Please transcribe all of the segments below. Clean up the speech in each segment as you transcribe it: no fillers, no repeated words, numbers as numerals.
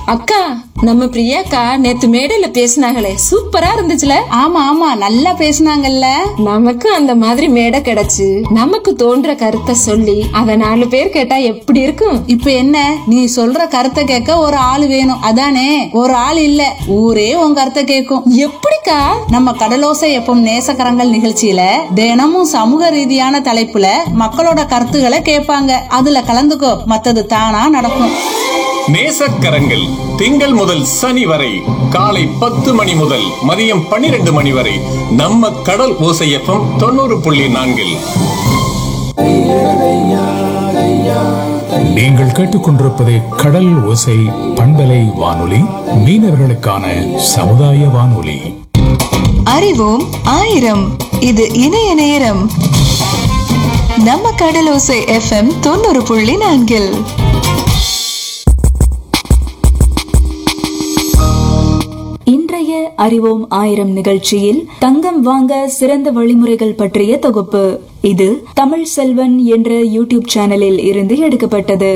அக்கா, நம்ம பிரியாக்கா நேத்து மேடையில பேசினாங்களே, சூப்பரா இருந்துச்சுல. ஆமா ஆமா, நல்லா பேசினாங்கல்ல. நமக்கு அந்த மாதிரி மேடை கிடைச்சு நமக்கு தோன்ற கருத்தை சொல்லி அத 4 பேர் கேட்டா எப்படி இருக்கும்? இப்ப என்ன, நீ சொல்ற கருத்தை கேட்க ஒரு ஆள் வேணும், அதானே? ஒரு ஆள் இல்ல, ஊரே உன் கருத்தை கேட்கும். எப்படிக்கா? நம்ம கடலோசை எப்பம் நேசக்கரங்கள் நிகழ்ச்சியில தினமும் சமூக ரீதியான தலைப்புல மக்களோட கருத்துக்களை கேட்பாங்க. அதுல கலந்துக்கோ, மத்தது தானா நடக்கும். நேசக்கரங்கள் திங்கள் முதல் சனி வரை காலை 10 மணி முதல் மதியம் 12 மணி வரை நம்ம கடல் ஓசை எஃப்எம் 90.4. நீங்கள் கேட்டுக்கொண்டிருப்பது கடல் ஓசை பண்பலை வானொலி, மீனவர்களுக்கான சமுதாய வானொலி. அறிவோம் ஆயிரம், இது இணைய நேரம். நம்ம கடலோசை FM 90.4. இன்றைய அறிவோம் ஆயிரம் நிகழ்ச்சியில் தங்கம் வாங்க சிறந்த வழிமுறைகள் பற்றிய தொகுப்பு. இது தமிழ் செல்வன் என்ற யூடியூப் சேனலில் இருந்து எடுக்கப்பட்டது.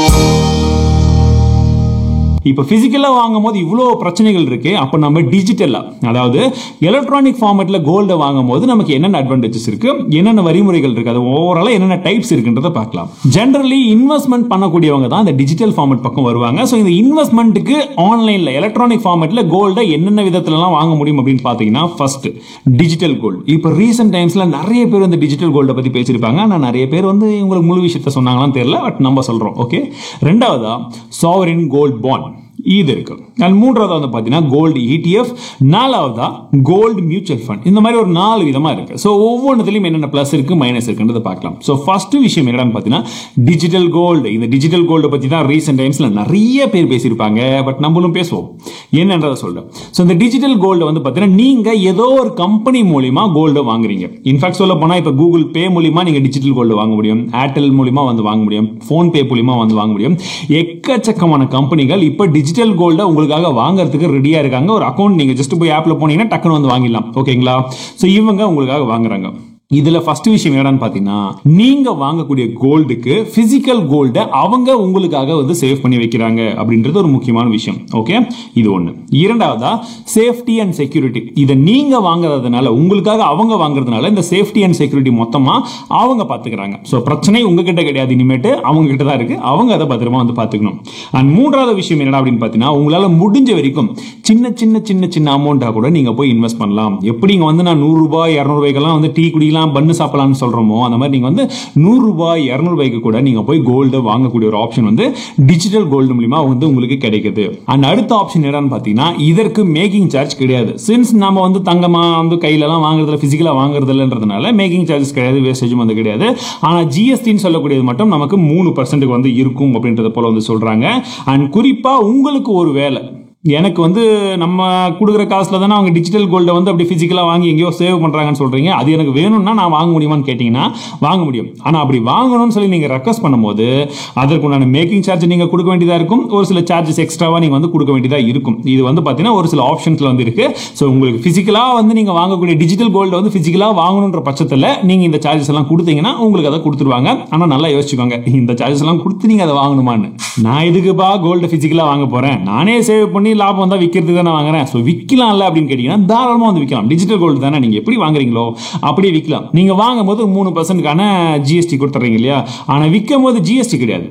இப்போ பிசிக்கலா வாங்கும் போது இவ்வளோ பிரச்சனைகள் இருக்கு. அப்போ நம்ம டிஜிட்டலா, அதாவது எலக்ட்ரானிக் ஃபார்மேட்ல கோல்டை வாங்கும் போது நமக்கு என்னென்ன அட்வான்டேஜஸ் இருக்கு, என்னென்ன வரிமுறைகள் இருக்கு, அது ஓவராலா என்னென்ன டைப்ஸ் இருக்குன்றத பார்க்கலாம். ஜென்ரலி இன்வெஸ்ட்மெண்ட் பண்ணக்கூடியவங்க தான் இந்த டிஜிட்டல் ஃபார்மேட் பக்கம் வருவாங்க. ஸோ இந்த இன்வெஸ்ட்மெண்ட்டுக்கு ஆன்லைன்ல எலக்ட்ரானிக் ஃபார்மேட்ல கோல்டை என்னென்ன விதத்துலலாம் வாங்க முடியும் அப்படின்னு பார்த்தீங்கன்னா, ஃபர்ஸ்ட் டிஜிட்டல் கோல்டு. இப்போ ரீசெண்ட் டைம்ஸ்ல நிறைய பேர் வந்து டிஜிட்டல் கோல்டை பத்தி பேசியிருப்பாங்க. ஆனால் நிறைய பேர் வந்து உங்களுக்கு முழு விஷயத்த சொன்னாங்களான்னு தெரியல, பட் நம்ம சொல்றோம். ஓகே, ரெண்டாவதா சாவரின் கோல்ட் பாண்ட் இது இருக்கு. அண்ட் மூன்றாவது வந்து பார்த்தீங்கன்னா கோல்டு ETF, நாலாவதா கோல்டு மியூச்சுவல் ஃபண்ட். இந்த மாதிரி ஒரு 4 விதமா இருக்கு. ஸோ ஒவ்வொன்றுலையும் என்னென்ன பிளஸ் இருக்கு மைனஸ் இருக்குன்றதை பார்க்கலாம். ஸோ ஃபர்ஸ்ட் விஷயம் என்னன்னு பார்த்தீங்கன்னா டிஜிட்டல் கோல்டு. இந்த டிஜிட்டல் கோல்டு பற்றி தான் ரீசெண்ட் டைம்ஸ்ல நிறைய பேர் பேசியிருப்பாங்க, பட் நம்மளும் பேசுவோம் என்னன்றதை சொல்றேன். ஸோ இந்த டிஜிட்டல் கோல்டு வந்து பார்த்தீங்கன்னா நீங்க ஏதோ ஒரு கம்பெனி மூலியமா கோல்டு வாங்குறீங்க. இன்ஃபேக்ட் சொல்ல போனா இப்போ கூகுள் பே மூலியமா நீங்க டிஜிட்டல் கோல்டு வாங்க முடியும், ஏர்டெல் மூலியமா வந்து வாங்க முடியும், போன் பே மூலியமா வந்து வாங்க முடியும். எக்கச்சக்கமான கம்பெனிகள் இப்போ டிஜிட்டல் கோல்ட உங்களுக்காக வாங்குறதுக்கு ரெடியா இருக்காங்க. ஒரு அக்கௌண்ட் நீங்க ஜஸ்ட் போய் ஆப்ல போனீங்கன்னா டக்குன்னு வந்து வாங்கிடலாம். ஓகேங்களா? சோ இவங்க உங்களுக்காக வாங்குறாங்க. இதுல ஃபர்ஸ்ட் விஷயம் என்னன்னு பாத்தீங்கன்னா, நீங்க வாங்கக்கூடிய கோல்டுக்கு பிசிக்கல் கோல்ட அவங்க உங்களுக்காக வந்து சேவ் பண்ணி வைக்கிறாங்க அப்படின்றது ஒரு முக்கியமான விஷயம். ஓகே, இது ஒண்ணு. இரண்டாவதா சேஃப்டி அண்ட் செக்யூரிட்டி. இதை நீங்க வாங்குறதுனால, உங்களுக்காக அவங்க வாங்குறதுனால இந்த சேஃப்டி அண்ட் செக்யூரிட்டி மொத்தமா அவங்க பாத்துக்கிறாங்க. சோ பிரச்சனை உங்ககிட்ட கிடையாது, இனிமேட்டு அவங்க கிட்ட தான் இருக்கு. அவங்க அதை பத்திரமா வந்து பாத்துக்கணும். அண்ட் மூன்றாவது விஷயம் என்ன அப்படின்னு பாத்தீங்கன்னா, உங்களால முடிஞ்ச வரைக்கும் சின்ன சின்ன சின்ன சின்ன அமௌண்டா கூட நீங்க போய் இன்வெஸ்ட் பண்ணலாம். எப்படி இங்க வந்து நான் 100 ரூபாய் 200 ரூபாய்க்கெல்லாம் வந்து டீ குடிக்கலாம், பண்ணு சாப்பிடலாம்னு சொல்றோமோ, அந்த மாதிரி நீங்க வந்து 100 ரூபாய் 200 ரூபாய்க்கு கூட நீங்க போய் கோல்டு வாங்கக்கூடிய ஒரு ஆப்ஷன் வந்து டிஜிட்டல் கோல்டு மூலமா வந்து உங்களுக்கு கிடைக்குது. அண்ட் அடுத்த ஆப்ஷன் என்னன்னு பாத்தீங்கன்னா, இதற்கு மேக்கிங் சார்ஜ் கிடையாது. சின்ஸ் நம்ம வந்து தங்கமா வந்து கையில எல்லாம் வாங்குறதுல, பிசிக்கலா வாங்குறதுலன்றதுனால மேக்கிங் சார்ஜஸ் கிடையாது, வேஸ்டேஜும் வந்து கிடையாது. ஆனா ஜிஎஸ்டின்னு சொல்லக்கூடியது மட்டும் நமக்கு 3% வந்து இருக்கும் அப்படின்றது போல வந்து சொல்றாங்க. அண்ட் குறிப்பா உங்களுக்கு ஒரு வேலை, எனக்கு வந்து நம்ம கொடுக்குற காசுல தானே அவங்க டிஜிட்டல் கோல்டை வந்து அப்படி பிசிக்கலா வாங்கி எங்கேயோ சேவ் பண்றாங்கன்னு சொல்றீங்க. அது எனக்கு வேணும்னா நான் வாங்க முடியுமான்னு கேட்டீங்கன்னா வாங்க முடியும். ஆனா அப்படி வாங்கணும்னு சொல்லி நீங்க ரெக்வஸ்ட் பண்ணும்போது அதற்குண்டான மேக்கிங் சார்ஜ் நீங்க கொடுக்க வேண்டியதா இருக்கும். ஒரு சில சார்ஜஸ் எக்ஸ்ட்ராவா நீங்க வந்து கொடுக்க வேண்டியதா இருக்கும். இது வந்து பாத்தீங்கன்னா ஒரு சில ஆப்ஷன்ஸ்ல வந்து இருக்கு. ஸோ உங்களுக்கு பிசிக்கலா வந்து நீங்க வாங்கக்கூடிய டிஜிட்டல் கோல்டை வந்து பிசிக்கலா வாங்கணுன்ற பட்சத்துல நீங்க இந்த சார்ஜஸ் எல்லாம் கொடுத்தீங்கன்னா உங்களுக்கு அதை கொடுத்துருவாங்க. ஆனா நல்லா யோசிச்சுக்கோங்க, இந்த சார்ஜஸ் எல்லாம் கொடுத்து நீங்க அதை வாங்கணுமான்னு. நான் எதுக்குப்பா கோல்டு பிசிக்கலா வாங்க போறேன், நானே சேவ் பண்ணி லாபம் வந்தா விற்கிறதுக்கு தானே வாங்குறேன். ஸோ விற்கலாம்ல அப்படின்னு கேட்டீங்கன்னா தாராளமா வந்து விற்கலாம். டிஜிட்டல் கோல்டு தானே, நீங்க எப்படி வாங்குறீங்களோ அப்படியே விற்கலாம். நீங்க வாங்கும் போது 3%க்கான ஜிஎஸ்டி கொடுத்துறீங்க இல்லையா, ஆனா விற்கும் போது ஜிஎஸ்டி கிடையாது.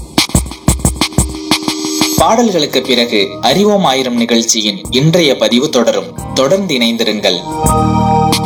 பாடல்களுக்கு பிறகு அறிவோம் ஆயிரம் நிகழ்ச்சியின் இன்றைய பதிவு தொடரும். தொடர்ந்து இணைந்திருங்கள்.